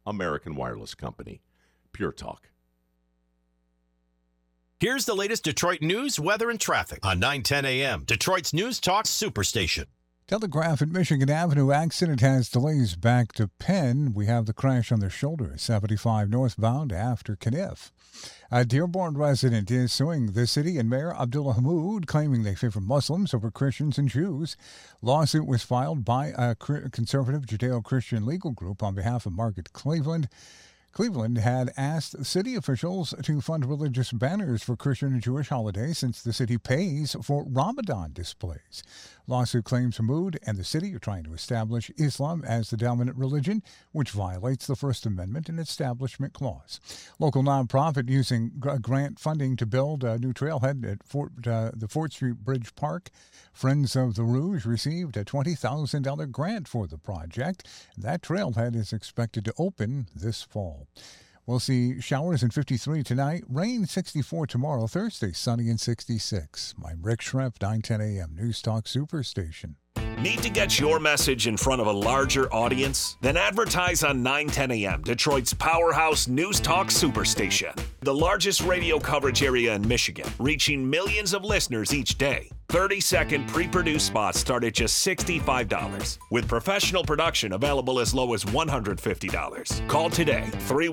American Wireless Company. Pure Talk. Here's the latest Detroit news, weather, and traffic on 9:10 a.m. Detroit's News Talk Superstation. Telegraph at Michigan Avenue accident has delays back to Penn. We have the crash on the shoulder at 75 northbound after Kniff. A Dearborn resident is suing the city and Mayor Abdullah Hammoud, claiming they favor Muslims over Christians and Jews. Lawsuit was filed by a conservative Judeo-Christian legal group on behalf of Margaret Cleveland. Cleveland had asked city officials to fund religious banners for Christian and Jewish holidays since the city pays for Ramadan displays. Lawsuit claims Hammoud and the city are trying to establish Islam as the dominant religion, which violates the First Amendment and Establishment Clause. Local nonprofit using grant funding to build a new trailhead at the Fort Street Bridge Park. Friends of the Rouge received a $20,000 grant for the project. That trailhead is expected to open this fall. We'll see showers in 53 tonight, rain 64 tomorrow, Thursday, sunny and 66. I'm Rick Schrepp, 9:10 a.m. News Talk Superstation. Need to get your message in front of a larger audience? Then advertise on 9:10 a.m., Detroit's powerhouse News Talk Superstation. The largest radio coverage area in Michigan, reaching millions of listeners each day. 30-second pre-produced spots start at just $65, with professional production available as low as $150. Call today,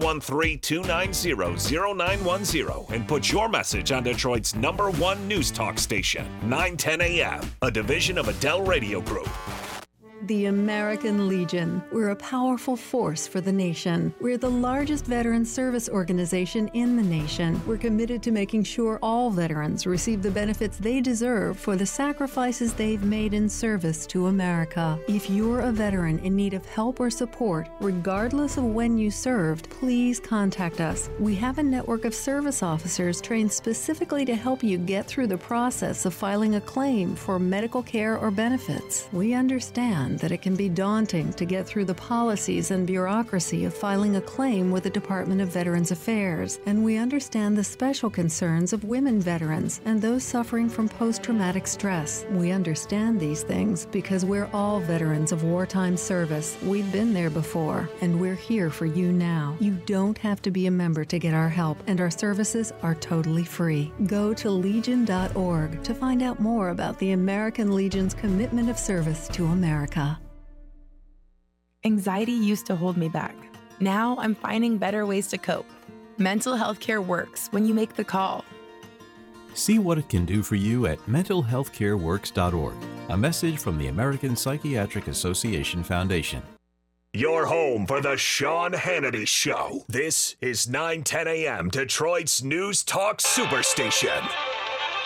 313-290-0910, and put your message on Detroit's #1 News Talk station, 9:10 a.m., a division of Adele Radio Group. The American Legion. We're a powerful force for the nation. We're the largest veteran service organization in the nation. We're committed to making sure all veterans receive the benefits they deserve for the sacrifices they've made in service to America. If you're a veteran in need of help or support, regardless of when you served, please contact us. We have a network of service officers trained specifically to help you get through the process of filing a claim for medical care or benefits. We understand that it can be daunting to get through the policies and bureaucracy of filing a claim with the Department of Veterans Affairs, and we understand the special concerns of women veterans and those suffering from post-traumatic stress. We understand these things because we're all veterans of wartime service. We've been there before, and we're here for you now. You don't have to be a member to get our help, and our services are totally free. Go to legion.org to find out more about the American Legion's commitment of service to America. Anxiety used to hold me back. Now I'm finding better ways to cope. Mental health care works when you make the call. See what it can do for you at mentalhealthcareworks.org. A message from the American Psychiatric Association Foundation. Your home for the Sean Hannity Show. This is 9:10 a.m. Detroit's News Talk Superstation.